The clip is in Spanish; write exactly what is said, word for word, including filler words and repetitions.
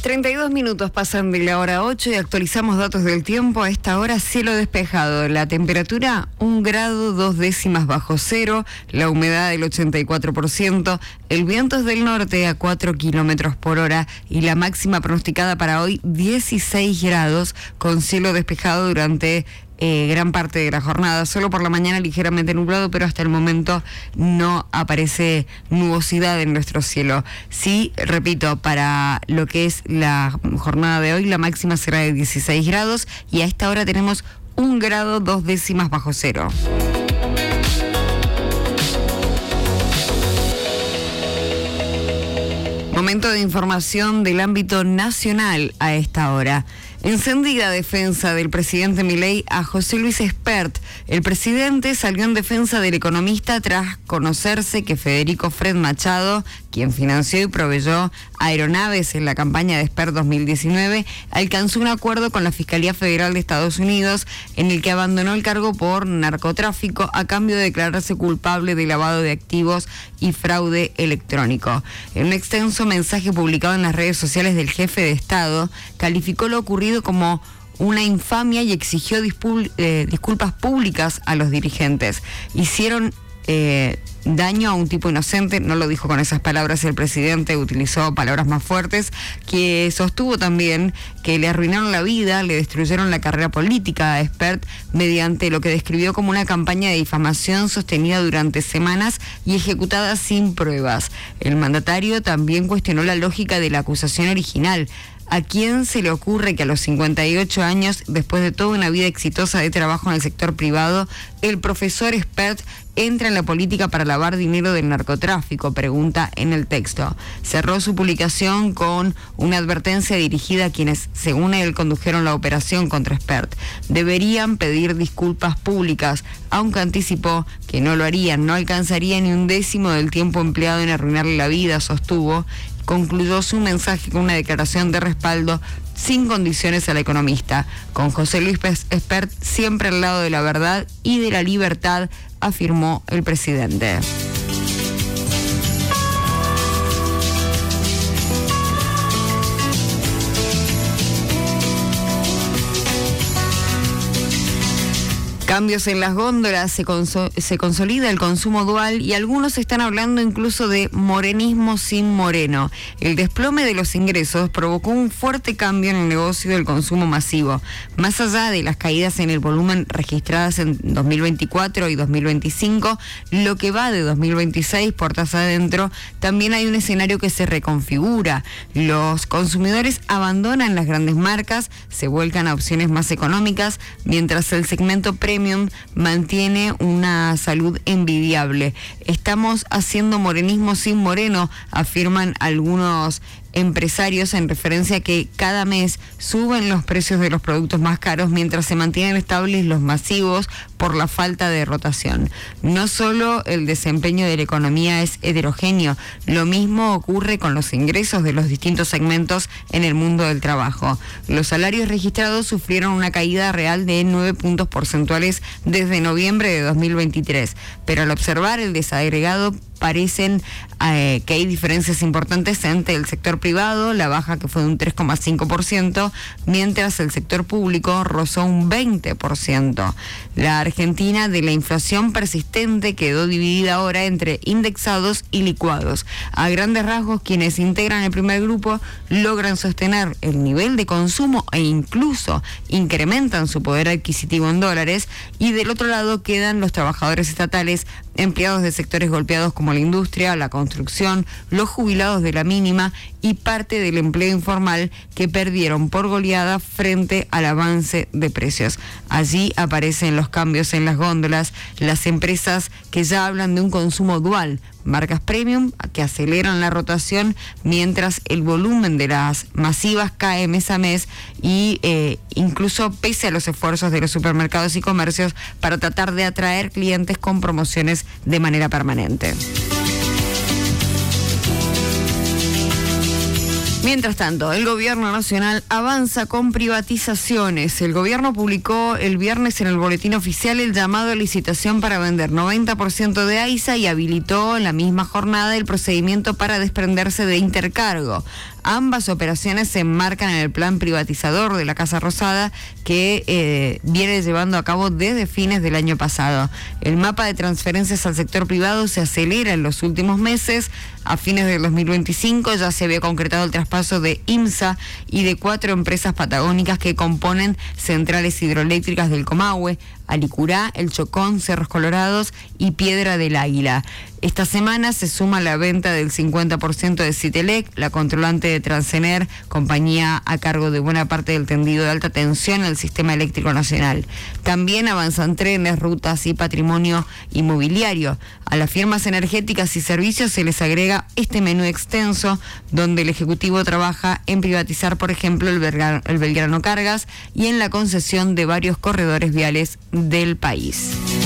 treinta y dos minutos pasan de la hora ocho y actualizamos datos del tiempo. A esta hora, cielo despejado. La temperatura, un grado, dos décimas bajo cero. La humedad, del ochenta y cuatro por ciento. El viento es del norte a cuatro kilómetros por hora. Y la máxima pronosticada para hoy, dieciséis grados, con cielo despejado durante Eh, gran parte de la jornada, solo por la mañana ligeramente nublado, pero hasta el momento no aparece nubosidad en nuestro cielo. Sí, repito, para lo que es la jornada de hoy, la máxima será de dieciséis grados y a esta hora tenemos un grado, dos décimas bajo cero. Momento de información del ámbito nacional a esta hora. Encendida defensa del presidente Milei a José Luis Espert. El presidente salió en defensa del economista tras conocerse que Federico Fred Machado, quien financió y proveyó aeronaves en la campaña de Espert dos mil diecinueve, alcanzó un acuerdo con la Fiscalía Federal de Estados Unidos en el que abandonó el cargo por narcotráfico a cambio de declararse culpable de lavado de activos y fraude electrónico. En un extenso mensaje publicado en las redes sociales del jefe de Estado, calificó lo ocurrido como una infamia y exigió dispul- eh, disculpas públicas a los dirigentes. Hicieron eh, daño a un tipo inocente, no lo dijo con esas palabras el presidente, utilizó palabras más fuertes, que sostuvo también que le arruinaron la vida, le destruyeron la carrera política a Espert mediante lo que describió como una campaña de difamación sostenida durante semanas y ejecutada sin pruebas. El mandatario también cuestionó la lógica de la acusación original. ¿A quién se le ocurre que a los cincuenta y ocho años, después de toda una vida exitosa de trabajo en el sector privado, el profesor Espert entra en la política para lavar dinero del narcotráfico? Pregunta en el texto. Cerró su publicación con una advertencia dirigida a quienes, según él, condujeron la operación contra Espert. Deberían pedir disculpas públicas, aunque anticipó que no lo harían, no alcanzaría ni un décimo del tiempo empleado en arruinarle la vida, sostuvo. Concluyó su mensaje con una declaración de respaldo sin condiciones al economista. Con José Luis Espert siempre al lado de la verdad y de la libertad, afirmó el presidente. Cambios en las góndolas, se, conso- se consolida el consumo dual y algunos están hablando incluso de morenismo sin Moreno. El desplome de los ingresos provocó un fuerte cambio en el negocio del consumo masivo. Más allá de las caídas en el volumen registradas en dos mil veinticuatro y dos mil veinticinco, lo que va de dos mil veintiséis puertas adentro, también hay un escenario que se reconfigura. Los consumidores abandonan las grandes marcas, se vuelcan a opciones más económicas, mientras el segmento premium mantiene una salud envidiable. Estamos haciendo morenismo sin Moreno, afirman algunos empresarios en referencia a que cada mes suben los precios de los productos más caros mientras se mantienen estables los masivos por la falta de rotación. No solo el desempeño de la economía es heterogéneo, lo mismo ocurre con los ingresos de los distintos segmentos en el mundo del trabajo. Los salarios registrados sufrieron una caída real de nueve puntos porcentuales desde noviembre de dos mil veintitrés, pero al observar el desagregado parecen eh, que hay diferencias importantes entre el sector privado, la baja que fue de un tres coma cinco por ciento, mientras el sector público rozó un veinte por ciento. La Argentina de la inflación persistente quedó dividida ahora entre indexados y licuados. A grandes rasgos, quienes integran el primer grupo logran sostener el nivel de consumo e incluso incrementan su poder adquisitivo en dólares, y del otro lado quedan los trabajadores estatales, empleados de sectores golpeados como la industria, la construcción, los jubilados de la mínima y parte del empleo informal que perdieron por goleada frente al avance de precios. Allí aparecen los cambios en las góndolas, las empresas que ya hablan de un consumo dual, marcas premium que aceleran la rotación mientras el volumen de las masivas cae mes a mes y eh, incluso pese a los esfuerzos de los supermercados y comercios para tratar de atraer clientes con promociones de manera permanente. Mientras tanto, el gobierno nacional avanza con privatizaciones. El gobierno publicó el viernes en el boletín oficial el llamado a licitación para vender noventa por ciento de AISA y habilitó en la misma jornada el procedimiento para desprenderse de Intercargo. Ambas operaciones se enmarcan en el plan privatizador de la Casa Rosada que eh, viene llevando a cabo desde fines del año pasado. El mapa de transferencias al sector privado se acelera en los últimos meses. A fines del dos mil veinticinco ya se había concretado el traspaso de IMSA y de cuatro empresas patagónicas que componen centrales hidroeléctricas del Comahue, Alicurá, El Chocón, Cerros Colorados y Piedra del Águila. Esta semana se suma la venta del cincuenta por ciento de Citelec, la controlante de Transener, compañía a cargo de buena parte del tendido de alta tensión en el sistema eléctrico nacional. También avanzan trenes, rutas y patrimonio inmobiliario. A las firmas energéticas y servicios se les agrega este menú extenso, donde el Ejecutivo trabaja en privatizar, por ejemplo, el Belgrano, el Belgrano Cargas y en la concesión de varios corredores viales del país.